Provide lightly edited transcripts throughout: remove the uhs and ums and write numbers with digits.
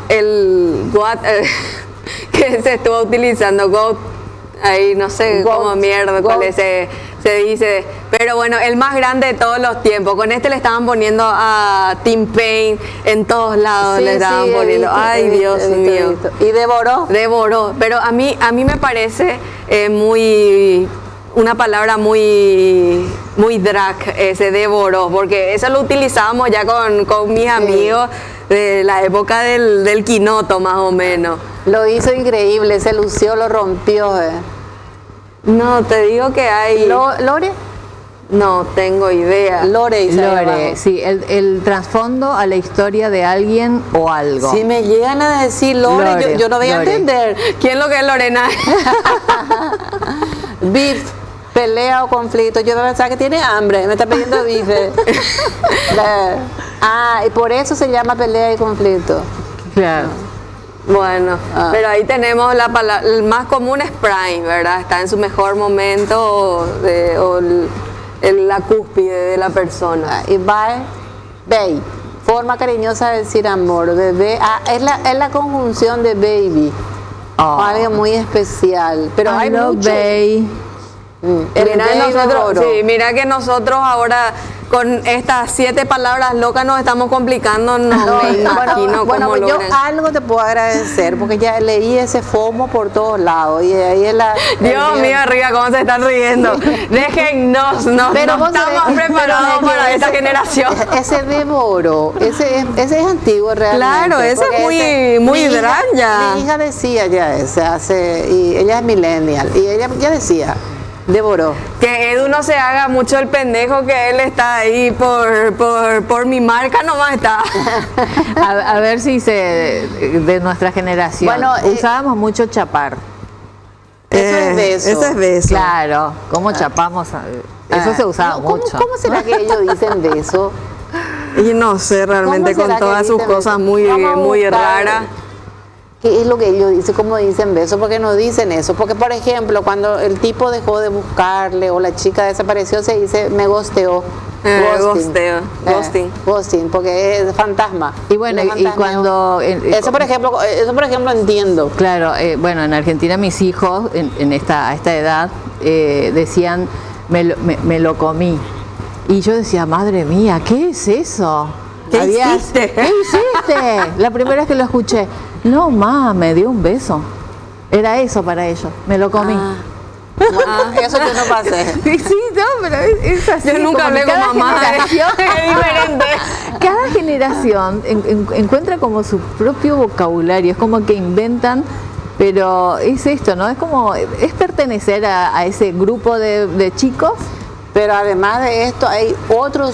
el Goat que se estuvo utilizando, Goat, ahí no sé cómo mierda, cuál es, se dice, pero bueno, el más grande de todos los tiempos. Con este le estaban poniendo a Tim Payne en todos lados, le estaban poniendo, ay Dios mío. Y devoró, pero a mí me parece una palabra muy drag, ese devoró, porque eso lo utilizábamos ya con mis amigos de la época del quinoto más o menos. Lo hizo increíble, se lució, lo rompió. No, te digo que hay... ¿Lore? No tengo idea. Lore, sí, el trasfondo a la historia de alguien o algo. Si me llegan a decir Lore, yo no voy a entender. ¿Quién es lo que es Lorena? Beef, pelea o conflicto. Yo pensaba que tiene hambre, me está pidiendo bife. Y por eso se llama pelea y conflicto. Claro. Bueno, pero ahí tenemos la palabra, el más común es prime, ¿verdad? Está en su mejor momento la cúspide de la persona. Y bay, forma cariñosa de decir amor, bebé. Es la conjunción de baby. Algo muy especial. Pero hay mucho. Mira que nosotros ahora con estas 7 palabras locas nos estamos complicando, me imagino cómo yo algo te puedo agradecer, porque ya leí ese FOMO por todos lados, y ahí es Dios mío, arriba, cómo se están riendo. Déjennos, no estamos preparados para esta generación. Ese devoro, ese es antiguo realmente. Claro, ese es muy drag ya. Mi hija decía ya y ella es millennial, y ella ya decía, devoró. Que Edu no se haga mucho el pendejo, que él está ahí por mi marca nomás está. A ver si de nuestra generación. Bueno, usábamos mucho chapar. Eso es beso. Eso es beso. Claro, ¿cómo chapamos? Eso se usaba mucho. ¿Cómo será que ellos dicen beso? Y no sé realmente, con todas sus cosas muy raras. ¿Qué es lo que ellos dicen? ¿Cómo dicen beso? Porque no dicen eso. Porque, por ejemplo, cuando el tipo dejó de buscarle o la chica desapareció, se dice me gosteó. Ghosting, porque es fantasma. Y bueno, y cuando... Eso por ejemplo entiendo. Claro, bueno, en Argentina mis hijos, a esta edad, decían, me lo comí. Y yo decía, madre mía, ¿qué es eso? ¿Qué hiciste? ¿Qué hiciste? La primera vez que lo escuché, no, me dio un beso. Era eso para ellos, me lo comí. Eso yo no pasé. Sí, no, pero es así. Yo nunca hablé con mamá. Es diferente. Cada generación encuentra como su propio vocabulario, es como que inventan, pero es esto, ¿no? Es pertenecer a ese grupo de chicos. Pero además de esto hay otros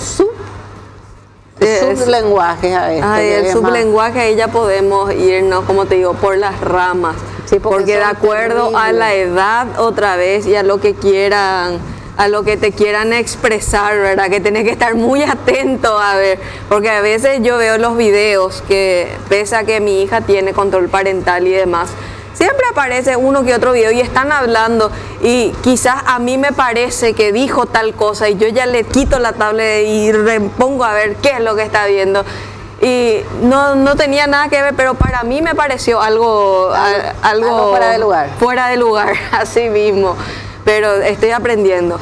sublenguajes a esto. El sublenguaje, ahí ya podemos irnos, como te digo, por las ramas. Sí, porque de acuerdo a la edad otra vez y a lo que quieran, a lo que te quieran expresar, ¿verdad? Que tenés que estar muy atento a ver, porque a veces yo veo los videos que, pese a que mi hija tiene control parental y demás, siempre aparece uno que otro video y están hablando y quizás a mí me parece que dijo tal cosa y yo ya le quito la tablet y repongo a ver qué es lo que está viendo. Y no tenía nada que ver, pero para mí me pareció algo fuera de lugar. Fuera de lugar, así mismo. Pero estoy aprendiendo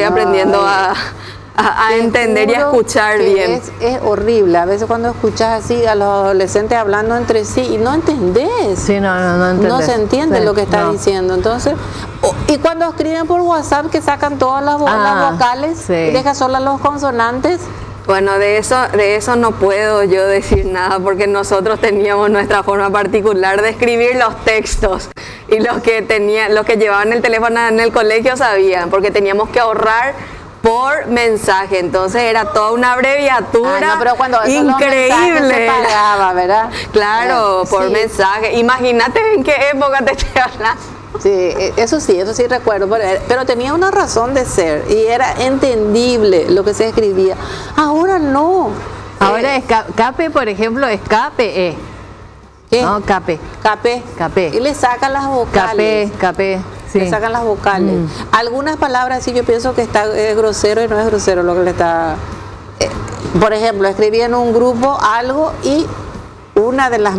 a entender y a escuchar bien. Es horrible. A veces cuando escuchas así a los adolescentes hablando entre sí y no entendés. Sí, no se entiende lo que está diciendo. Entonces, y cuando escriben por WhatsApp que sacan todas las vocales y dejan solas los consonantes. Bueno, de eso no puedo yo decir nada, porque nosotros teníamos nuestra forma particular de escribir los textos y los que llevaban el teléfono en el colegio sabían, porque teníamos que ahorrar por mensaje, entonces era toda una abreviatura pero cuando increíble. Se pagaba, ¿verdad? Claro, por mensaje. Imagínate en qué época te estoy hablando. Sí, eso sí recuerdo, pero tenía una razón de ser y era entendible lo que se escribía. Ahora no. Ahora cape, por ejemplo, es cape. ¿Qué? No, cape. Y le sacan las vocales. Cape. Sí. Le sacan las vocales. Algunas palabras sí yo pienso que es grosero y no es grosero lo que le está... por ejemplo, escribí en un grupo algo y una de las